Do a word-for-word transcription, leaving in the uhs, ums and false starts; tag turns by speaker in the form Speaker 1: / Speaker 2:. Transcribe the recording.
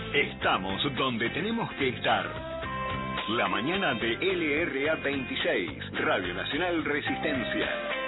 Speaker 1: Estamos donde tenemos que estar. La mañana de L R A veintiséis, Radio Nacional Resistencia.